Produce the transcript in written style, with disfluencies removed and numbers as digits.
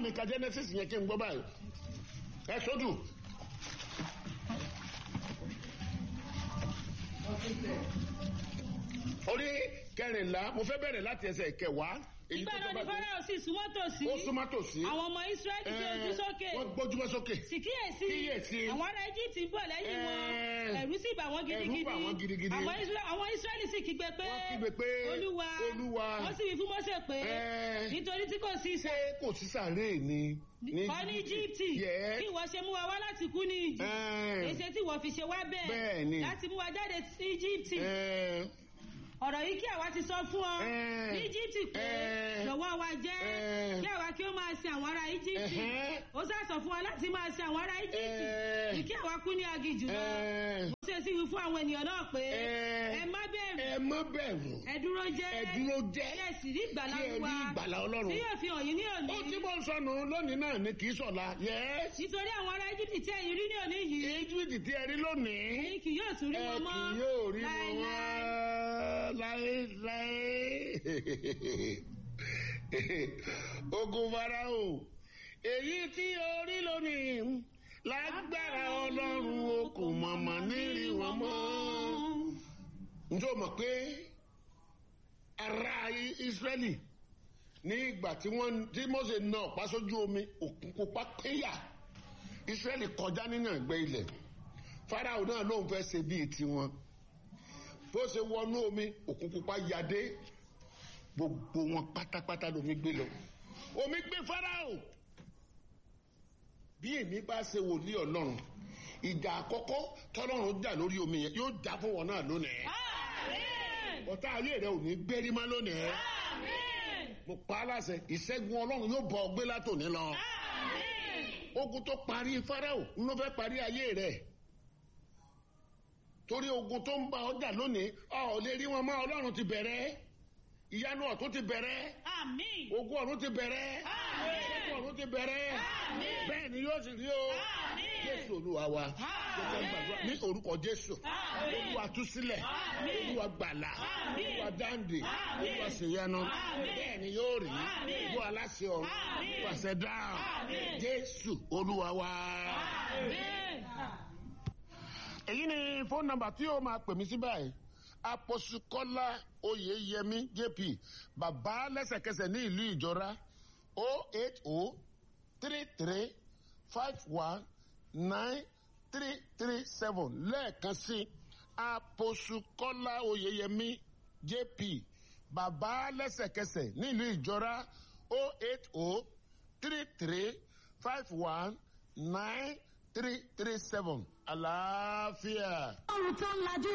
mi ka Genesis yẹn kí n gbọ́ báyìí. Exodus. Orí kẹrìnlá mo fẹ́ bẹ̀rẹ̀ láti ẹsẹ̀ kẹwàá. Ìgbà náà ni Fáráò sì súnmọ́ tòsí. Ó súnmọ́ tòsí. Àwọn ọmọ Ísírẹ́lì gbé ojú sókè. Wọ́n gbójúmọ́ sókè. Sì kíyèsí. Àwọn ará Íjíbítì ń bọ̀ lẹ́yìn wọn. Ẹ̀rù sì bà wọ́n gidigidi. Àwọn Ísírẹ́lì sì kígbe pé Olúwa. Wọ́n sì wí fún Mósè pé nítorí tí kò sí ṣé kò sí sàréè ni. Kọ́ ní Íjíbítì. Kí ìwọ ṣe mú wa wá láti kú ní ìjì. Èsè tí ìwọ fi ṣe wá bẹ́ẹ̀. Láti mú wa jáde sí Íjíbítì. Ọ̀rọ̀ yìí kí àwa ti sọ fún ọ ní Íjíbítì pé lọ́wọ́ wa jẹ́ kí àwa kí ó máa sin àwọn ará Íjíbítì. Ó sọ fún wa láti máa sin àwọn ará Íjíbítì ní kí àwa kú ní aginjù náà. Mósè sì wí fún àwọn ènìyàn náà pé ẹ má bẹ̀rù. Ẹ dúró jẹ́. Kí ẹ sì rí ìgbàlà wa tí yóò fi hàn yín ní òní. Ó tí mo ń sọnù lónìí náà ni kì í sọ̀la. Nítorí àwọn ará Íjíbítì tí ẹ̀yin rí ní òní yìí. Íjíbítì tí ẹ rí lónìí. Ẹ̀yin kì yóò tún rí wọn mọ́. Ẹ kì yóò rí wọn mọ́. Láéláé. Ogun Fáráò èyí tí orí lónìí lágbára Ọlọ́run o kò mọ̀mọ́ nírí wọn mọ́. Ǹjẹ́ o mọ̀ pé ará Ísírẹ́lì ní ìgbà tí Mósè na ọ̀pá sójú omi òkun pupa péyà Ísírẹ́lì kọjá nínú ẹ̀gbẹ́ ilẹ̀. Fáráò náà lóun fẹ́ ṣe bíi tiwọn. Bó ṣe wọnú omi òkun pupa yadé gbogbo wọn pátápátá lomi gbé lọ. Omi gbé Fáráò. Bí èmi bá ṣe wòlíì Ọlọ́run ìjà àkọ́kọ́ tọ́lọ́run jà lórí omi yẹn yóò jà fún wọn náà lónìí. Ọ̀tá ayé rẹ ò ní gbérí mọ́ lónìí. Mo pa á láṣẹ ìṣẹ́gun Ọlọ́run yóò bọ̀ ọgbẹ́ látòní lọ. Ogun tó parí Fáráò ló fẹ́ parí ayé rẹ̀. Torí ogun tó ń bá ọjà lónìí ò lè rí wọn mọ́. Ọlọ́run ti bẹ̀rẹ̀. Ìyanu ọ̀tún ti bẹ̀rẹ̀. Ogun ọ̀run ti bẹ̀rẹ̀. Ogun ọ̀run ti bẹ̀rẹ̀. Bẹ́ẹ̀ ni yóò sì rí o. Jésù Olúwa wa. Ní orúkọ Jésù. Olúwa tú sílẹ̀. Olúwa gbàlà. Olúwa dáǹdè. Olúwa ṣèyanu. Bẹ́ẹ̀ ni yóò rí. Olúwa aláṣẹ ọ̀run. Olúwa ṣẹ̀dá. Jésù Olúwa wa. Èyí ni fóònù nọ́mbà tí ó máa pè mí sí báyìí. Apostle Kọ́lá Oyèyẹmí JP bàbá lẹ́sẹ̀kẹsẹ̀ ní ìlú Ìjọra 08033519337 lẹ́ẹ̀kan sí Apostle Kọ́lá Oyèyẹmí JP bàbá lẹ́sẹ̀kẹsẹ̀ ní ìlú Ìjọra 08033519337 àlàáfíà. Ọ̀run tó ń lajú.